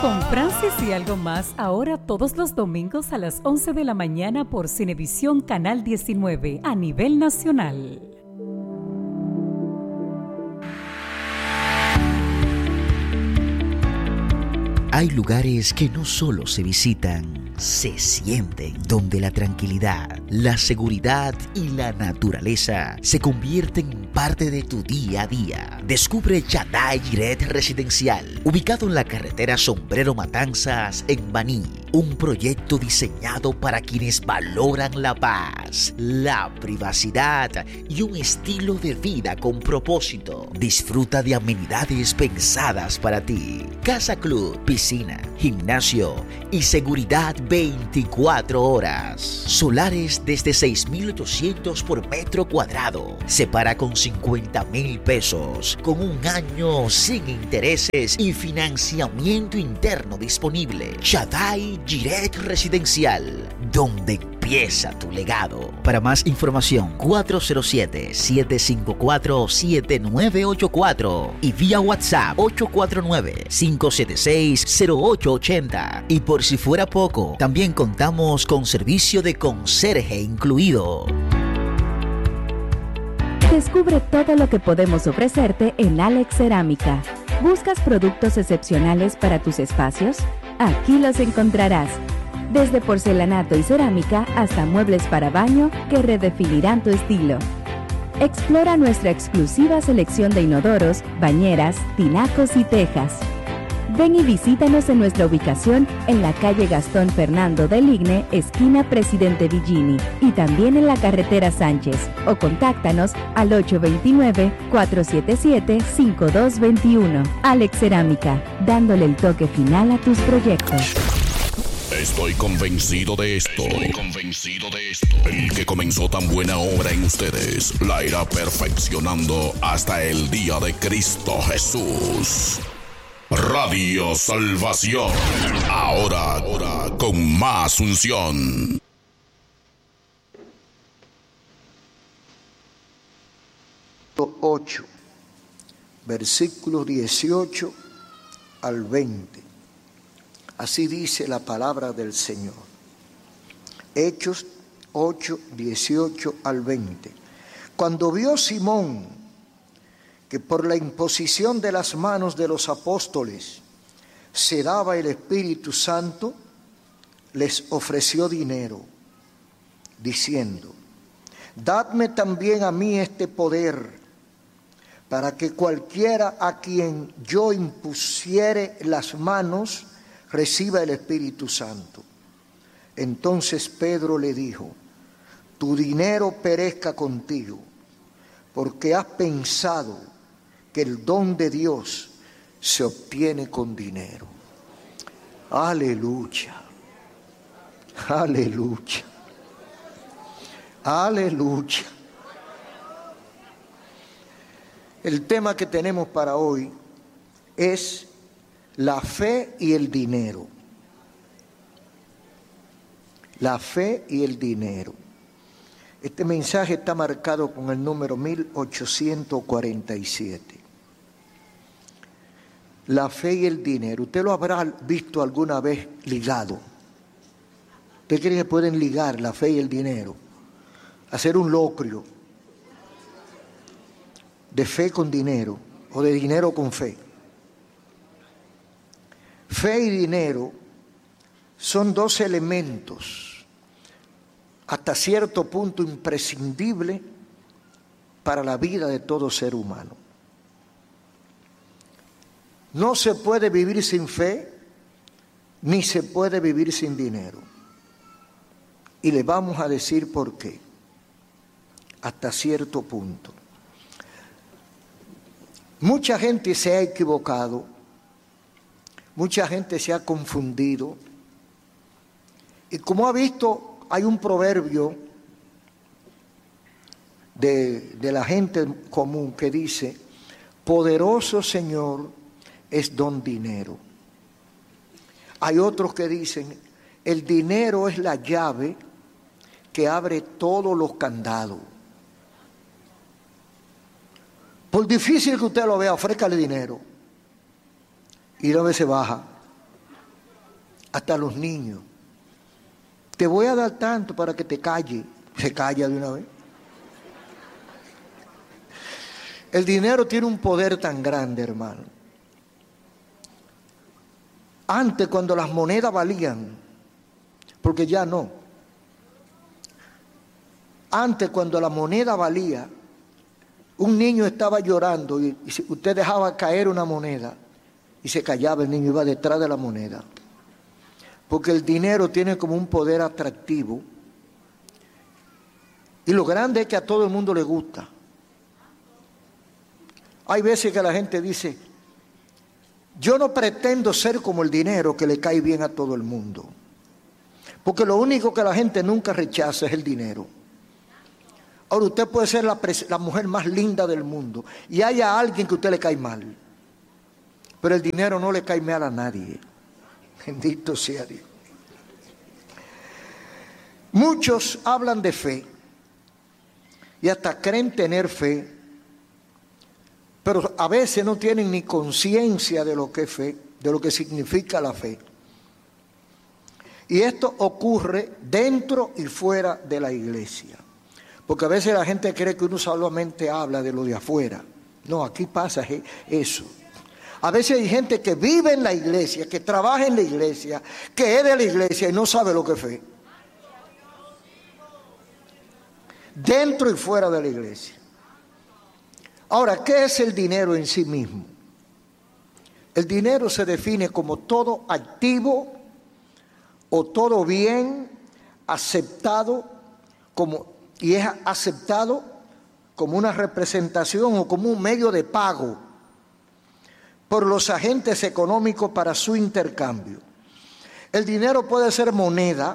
Con Francis y algo más, ahora todos los domingos a las 11 de la mañana por Cinevisión Canal 19 a nivel nacional. Hay lugares que no solo se visitan, se sienten, donde la tranquilidad, la seguridad y la naturaleza se convierten en parte de tu día a día. Descubre Shaddai Jireh Residencial, ubicado en la carretera Sombrero Matanzas en Baní. Un proyecto diseñado para quienes valoran la paz, la privacidad y un estilo de vida con propósito. Disfruta de amenidades pensadas para ti. Casa Club, piscina, gimnasio y seguridad 24 horas. Solares desde 6,800 por metro cuadrado. Se paga con 50,000 pesos, con un año sin intereses y financiamiento interno disponible. Shaddai Jireh Residencial, donde empieza tu legado. Para más información, 407-754-7984 y vía WhatsApp 849-576-0880. Y por si fuera poco, también contamos con servicio de conserje incluido. Descubre todo lo que podemos ofrecerte en Alex Cerámica. ¿Buscas productos excepcionales para tus espacios? Aquí los encontrarás. Desde porcelanato y cerámica hasta muebles para baño que redefinirán tu estilo. Explora nuestra exclusiva selección de inodoros, bañeras, tinacos y tejas. Ven y visítanos en nuestra ubicación en la calle Gastón Fernando del Igne, esquina Presidente Villini, y también en la carretera Sánchez, o contáctanos al 829-477-5221. Alex Cerámica, dándole el toque final a tus proyectos. Estoy convencido de esto. El que comenzó tan buena obra en ustedes la irá perfeccionando hasta el día de Cristo Jesús. Radio Salvación. Ahora con más unción. Capítulo 8, versículos 18 al 20. Así dice la palabra del Señor. Hechos 8, 18 al 20. Cuando vio Simón que por la imposición de las manos de los apóstoles se daba el Espíritu Santo, les ofreció dinero, diciendo: dadme también a mí este poder, para que cualquiera a quien yo impusiere las manos reciba el Espíritu Santo. Entonces Pedro le dijo: tu dinero perezca contigo, porque has pensado que el don de Dios se obtiene con dinero. Aleluya, aleluya, aleluya. El tema que tenemos para hoy es la fe y el dinero. La fe y el dinero. Este mensaje está marcado con el número 1847. La fe y el dinero. Usted lo habrá visto alguna vez ligado. ¿Usted cree que pueden ligar la fe y el dinero? Hacer un locrio de fe con dinero o de dinero con fe. Fe y dinero son dos elementos hasta cierto punto imprescindibles para la vida de todo ser humano. No se puede vivir sin fe, ni se puede vivir sin dinero. Y le vamos a decir por qué, hasta cierto punto. Mucha gente se ha equivocado, mucha gente se ha confundido, y como ha visto, hay un proverbio de la gente común que dice: poderoso Señor es don dinero. Hay otros que dicen: el dinero es la llave que abre todos los candados. Por difícil que usted lo vea, ofrézcale dinero y una vez se baja. hasta los niños. Te voy a dar tanto para que te calle. Se calla de una vez. El dinero tiene un poder tan grande, hermano. Antes, cuando las monedas valían, porque ya no. Antes, cuando la moneda valía, un niño estaba llorando y usted dejaba caer una moneda y se callaba, el niño iba detrás de la moneda. Porque el dinero tiene como un poder atractivo. Y lo grande es que a todo el mundo le gusta. Hay veces que la gente dice, yo no pretendo ser como el dinero que le cae bien a todo el mundo. Porque lo único que la gente nunca rechaza es el dinero. Ahora usted puede ser la mujer más linda del mundo y haya alguien que a usted le cae mal. Pero el dinero no le cae mal a nadie. Bendito sea Dios. Muchos hablan de fe y hasta creen tener fe, pero a veces no tienen ni conciencia de lo que es fe, de lo que significa la fe. Y esto ocurre dentro y fuera de la iglesia. Porque a veces la gente cree que uno solamente habla de lo de afuera. No, aquí pasa eso. A veces hay gente que vive en la iglesia, que trabaja en la iglesia, que es de la iglesia y no sabe lo que es fe. Dentro y fuera de la iglesia. Ahora, ¿qué es el dinero en sí mismo? El dinero se define como todo activo o todo bien aceptado y es aceptado como una representación o como un medio de pago por los agentes económicos para su intercambio. El dinero puede ser moneda,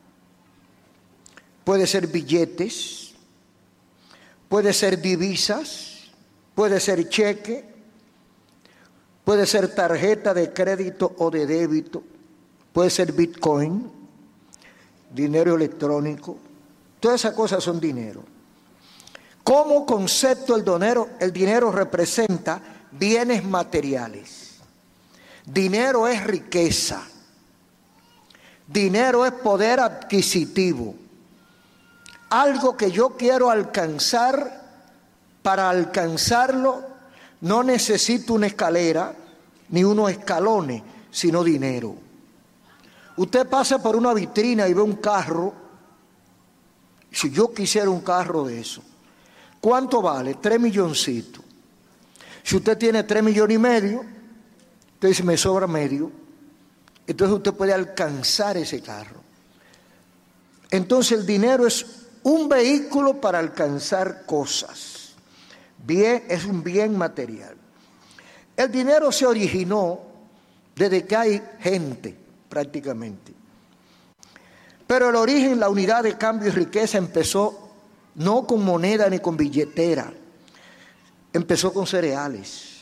puede ser billetes, puede ser divisas, puede ser cheque, puede ser tarjeta de crédito o de débito, puede ser Bitcoin, dinero electrónico. Todas esas cosas son dinero. Como concepto, el dinero representa bienes materiales. Dinero es riqueza. Dinero es poder adquisitivo. Algo que yo quiero alcanzar, para alcanzarlo no necesito una escalera ni unos escalones, sino dinero. Usted pasa por una vitrina y ve un carro. Si yo quisiera un carro de eso, ¿cuánto vale? 3 milloncitos. Si usted tiene 3,5 millones, usted dice, me sobra medio. Entonces usted puede alcanzar ese carro. Entonces el dinero es un vehículo para alcanzar cosas. Bien, es un bien material. El dinero se originó desde que hay gente, prácticamente. Pero el origen, la unidad de cambio y riqueza empezó no con moneda ni con billetera. Empezó con cereales.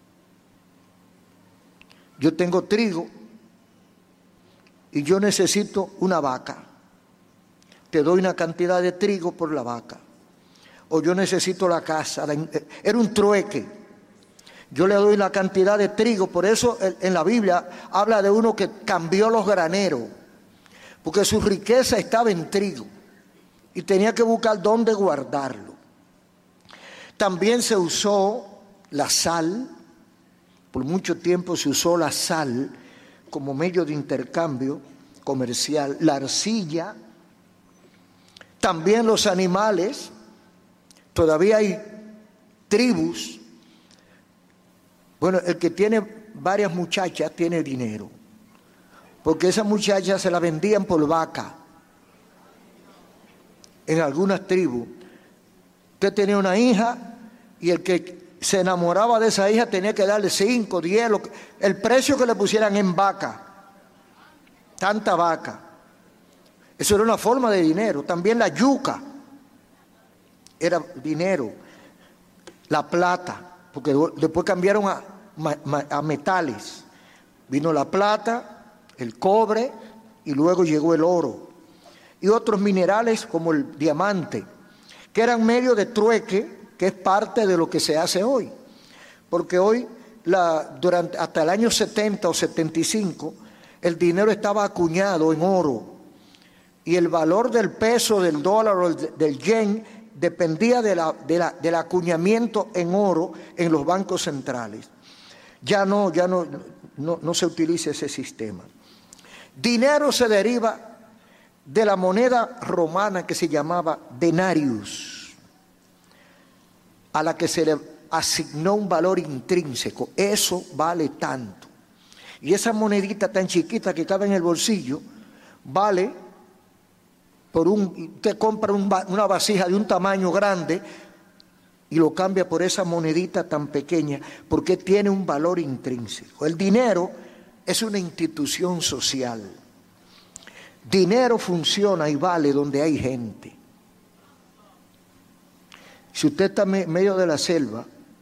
Yo tengo trigo y yo necesito una vaca. Te doy una cantidad de trigo por la vaca. O yo necesito la casa. Era un trueque. Yo le doy la cantidad de trigo. Por eso en la Biblia habla de uno que cambió los graneros. Porque su riqueza estaba en trigo. Y tenía que buscar dónde guardarlo. También se usó la sal. Por mucho tiempo se usó la sal como medio de intercambio comercial. La arcilla. También los animales. Todavía hay tribus. Bueno, el que tiene varias muchachas tiene dinero. Porque esas muchachas se las vendían por vaca. En algunas tribus. Usted tenía una hija y el que se enamoraba de esa hija tenía que darle 5, 10, el precio que le pusieran en vaca. Tanta vaca. Eso era una forma de dinero. También la yuca era dinero. La plata, porque después cambiaron a metales. Vino la plata, el cobre y luego llegó el oro. Y otros minerales como el diamante, que eran medio de trueque, que es parte de lo que se hace hoy. Porque hoy, hasta el año 70 o 75, el dinero estaba acuñado en oro y el valor del peso, del dólar o del yen dependía del acuñamiento en oro en los bancos centrales. Ya no se utiliza ese sistema. Dinero se deriva de la moneda romana que se llamaba denarius, a la que se le asignó un valor intrínseco. Eso vale tanto. Y esa monedita tan chiquita que cabe en el bolsillo vale usted compra una vasija de un tamaño grande y lo cambia por esa monedita tan pequeña porque tiene un valor intrínseco. El dinero es una institución social. Dinero funciona y vale donde hay gente. Si usted está en medio de la selva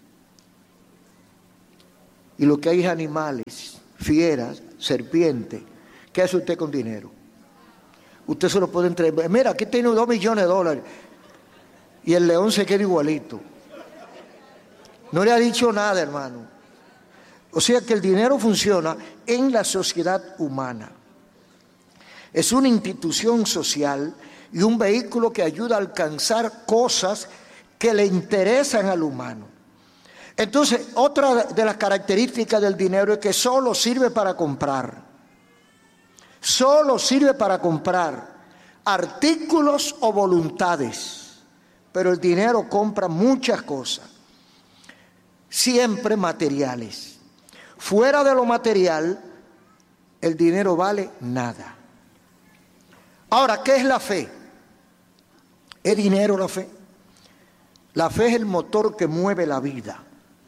y lo que hay es animales, fieras, serpientes, ¿qué hace usted con dinero? Usted se lo puede entregar. Mira, aquí tiene $2 millones. Y el león se queda igualito. No le ha dicho nada, hermano. O sea que el dinero funciona en la sociedad humana. Es una institución social y un vehículo que ayuda a alcanzar cosas que le interesan al humano. Entonces, otra de las características del dinero es que solo sirve para comprar. Solo sirve para comprar artículos o voluntades, pero el dinero compra muchas cosas, siempre materiales. Fuera de lo material, el dinero vale nada. Ahora, ¿qué es la fe? ¿Es dinero la fe? La fe es el motor que mueve la vida.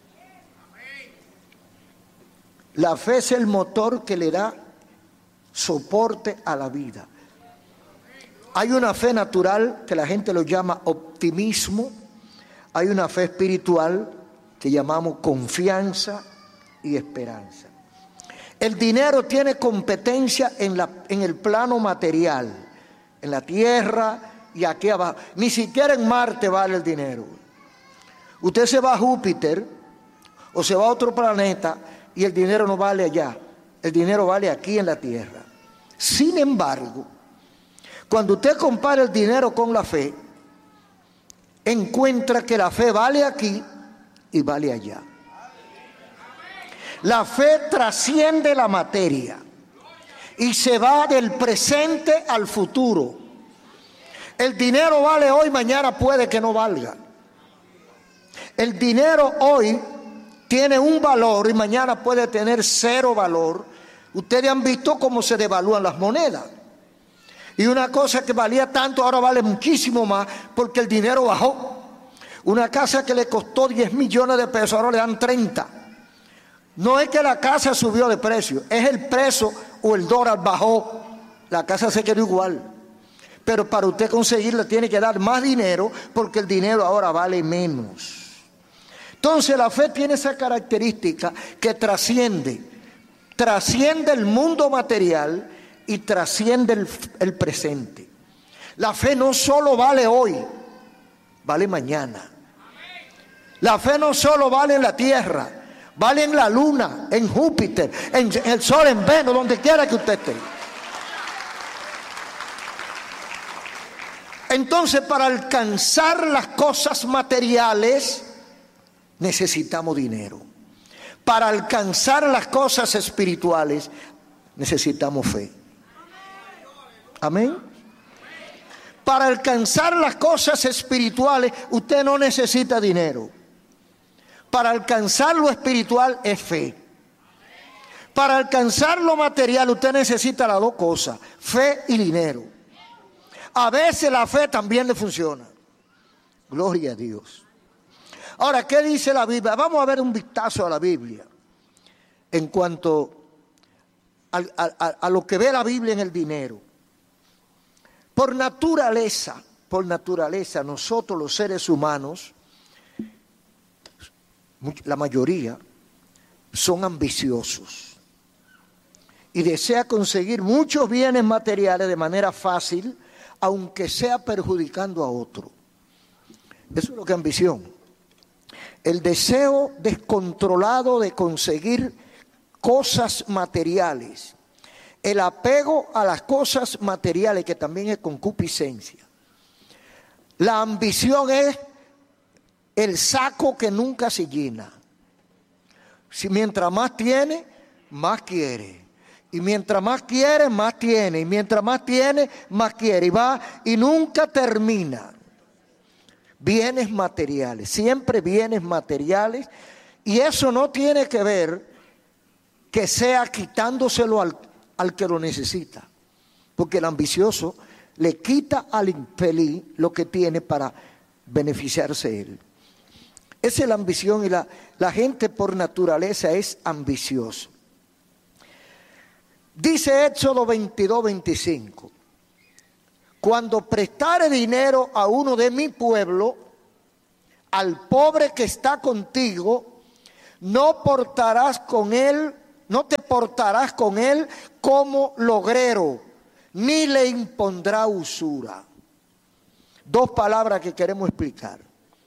La fe es el motor que le da soporte a la vida. Hay una fe natural que la gente lo llama optimismo, hay una fe espiritual que llamamos confianza y esperanza. El dinero tiene competencia en el plano material, en la tierra y aquí abajo. Ni siquiera en Marte vale el dinero. Usted se va a Júpiter o se va a otro planeta y el dinero no vale allá. El dinero vale aquí en la tierra. Sin embargo, cuando usted compara el dinero con la fe, encuentra que la fe vale aquí y vale allá. La fe trasciende la materia y se va del presente al futuro. El dinero vale hoy, mañana puede que no valga. El dinero hoy tiene un valor y mañana puede tener 0 valor. Ustedes han visto cómo se devalúan las monedas. Y una cosa que valía tanto ahora vale muchísimo más porque el dinero bajó. Una casa que le costó 10 millones de pesos ahora le dan 30. No es que la casa subió de precio, es el peso o el dólar bajó. La casa se quedó igual. Pero para usted conseguirla tiene que dar más dinero porque el dinero ahora vale menos. Entonces la fe tiene esa característica que trasciende el mundo material y trasciende el presente. La fe no solo vale hoy, vale mañana. La fe no solo vale en la tierra, vale en la luna, en Júpiter, en el sol, en Venus, donde quiera que usted esté. Entonces, para alcanzar las cosas materiales necesitamos dinero. Para alcanzar las cosas espirituales necesitamos fe. Amén. Para alcanzar las cosas espirituales usted no necesita dinero. Para alcanzar lo espiritual es fe. Para alcanzar lo material usted necesita las dos cosas, fe y dinero. A veces la fe también le funciona. Gloria a Dios. Ahora, ¿qué dice la Biblia? Vamos a ver un vistazo a la Biblia en cuanto a lo que ve la Biblia en el dinero. Por naturaleza, nosotros los seres humanos, la mayoría, son ambiciosos y desea conseguir muchos bienes materiales de manera fácil, aunque sea perjudicando a otro. Eso es lo que es ambición. El deseo descontrolado de conseguir cosas materiales El apego a las cosas materiales, que también es concupiscencia. La ambición es el saco que nunca se llena. Si mientras más tiene, más quiere. Y mientras más quiere, más tiene. Y mientras más tiene, más quiere. Y va y nunca termina. Bienes materiales, siempre bienes materiales. Y eso no tiene que ver que sea quitándoselo al que lo necesita. Porque el ambicioso le quita al infeliz lo que tiene para beneficiarse él. Esa es la ambición, y la gente por naturaleza es ambiciosa. Dice Éxodo 22:25, cuando prestare dinero a uno de mi pueblo, al pobre que está contigo, no te portarás con él como logrero, ni le impondrá usura. Dos palabras que queremos explicar.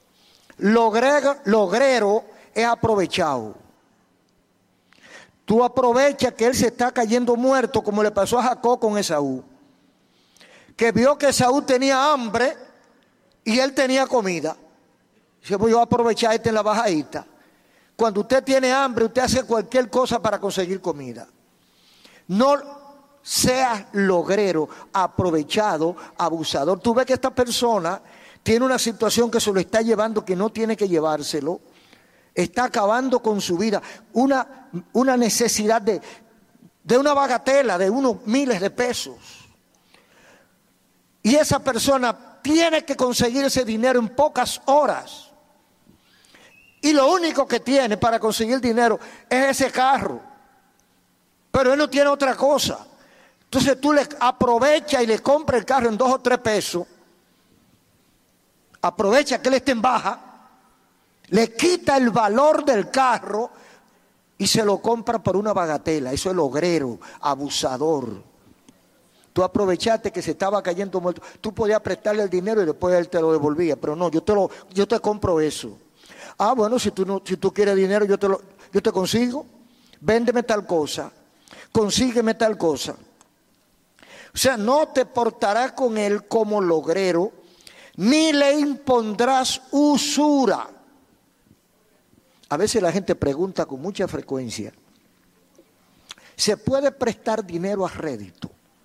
Logrero es aprovechado. Tú aprovechas que él se está cayendo muerto, como le pasó a Jacob con Esaú, que vio que Esaú tenía hambre y él tenía comida. Dice, pues yo voy a aprovechar en la bajadita. Cuando usted tiene hambre, usted hace cualquier cosa para conseguir comida. No seas logrero, aprovechado, abusador. Tú ves que esta persona tiene una situación que se lo está llevando, que no tiene que llevárselo. Está acabando con su vida. Una necesidad de una bagatela, de unos miles de pesos. Y esa persona tiene que conseguir ese dinero en pocas horas. Y lo único que tiene para conseguir dinero es ese carro. Pero él no tiene otra cosa. Entonces tú le aprovechas y le compras el carro en 2 o 3 pesos. Aprovecha que él esté en baja. Le quita el valor del carro y se lo compra por una bagatela. Eso es logrero, abusador. Tú aprovechaste que se estaba cayendo muerto. Tú podías prestarle el dinero y después él te lo devolvía. Pero no, yo te compro eso. Ah, bueno, si tú quieres dinero, yo te consigo. Véndeme tal cosa. Consígueme tal cosa. O sea, no te portarás con él como logrero, ni le impondrás usura. A veces la gente pregunta con mucha frecuencia, ¿se puede prestar dinero a rédito?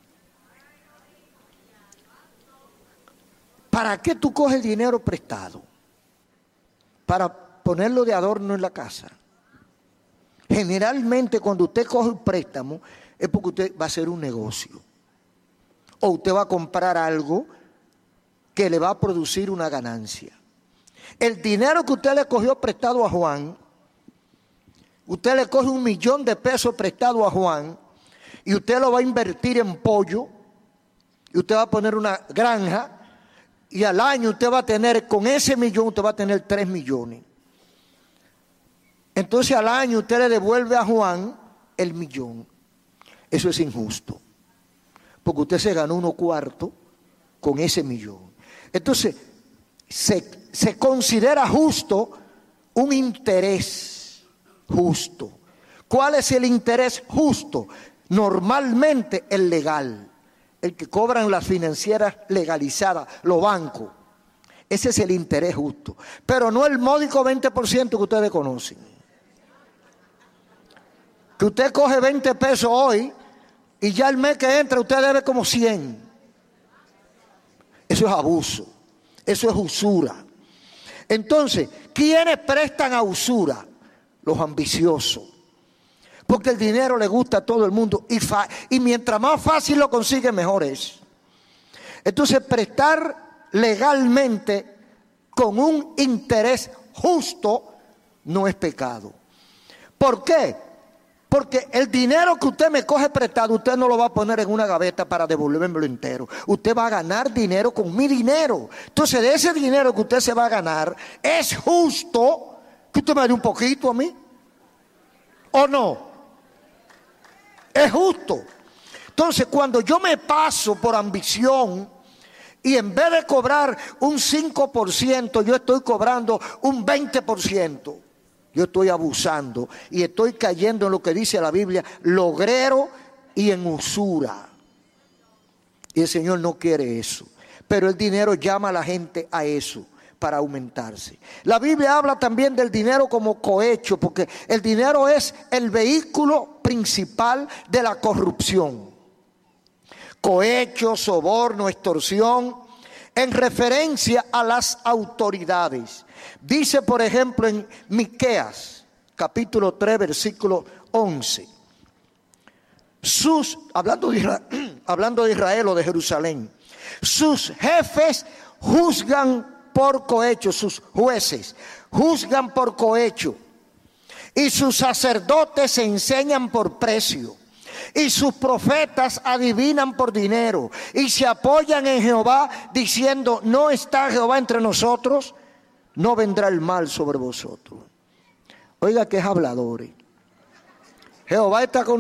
¿Para qué tú coges dinero prestado? Para ponerlo de adorno en la casa. Generalmente cuando usted coge un préstamo es porque usted va a hacer un negocio. O usted va a comprar algo que le va a producir una ganancia. El dinero que usted le cogió prestado a Juan, usted le coge 1 millón de pesos prestado a Juan y usted lo va a invertir en pollo y usted va a poner una granja y al año usted va a tener, con ese millón usted va a tener 3 millones. Entonces al año usted le devuelve a Juan el millón. Eso es injusto, porque usted se ganó 1/4 con ese millón. Entonces se considera justo un interés justo. ¿Cuál es el interés justo? Normalmente el legal, el que cobran las financieras legalizadas, los bancos. Ese es el interés justo, pero no el módico 20% que ustedes conocen. Que usted coge 20 pesos hoy y ya el mes que entra usted debe como 100. Eso es abuso, eso es usura. Entonces, ¿quiénes prestan a usura? Los ambiciosos. Porque el dinero le gusta a todo el mundo y mientras más fácil lo consigue, mejor es. Entonces, prestar legalmente con un interés justo no es pecado. ¿Por qué? Porque el dinero que usted me coge prestado, usted no lo va a poner en una gaveta para devolvérmelo entero. Usted va a ganar dinero con mi dinero. Entonces, de ese dinero que usted se va a ganar, ¿es justo que usted me dé un poquito a mí? ¿O no? Es justo. Entonces, cuando yo me paso por ambición y en vez de cobrar un 5%, yo estoy cobrando un 20%. Yo estoy abusando y estoy cayendo en lo que dice la Biblia, logrero y en usura. Y el Señor no quiere eso. Pero el dinero llama a la gente a eso, para aumentarse. La Biblia habla también del dinero como cohecho, porque el dinero es el vehículo principal de la corrupción. Cohecho, soborno, extorsión, en referencia a las autoridades. Dice, por ejemplo, en Miqueas, capítulo 3, versículo 11. Hablando de Israel o de Jerusalén, sus jefes juzgan por cohecho, sus jueces juzgan por cohecho, y sus sacerdotes enseñan por precio, y sus profetas adivinan por dinero, y se apoyan en Jehová diciendo: no está Jehová entre nosotros, no vendrá el mal sobre vosotros. Oiga que es habladores. Jehová está con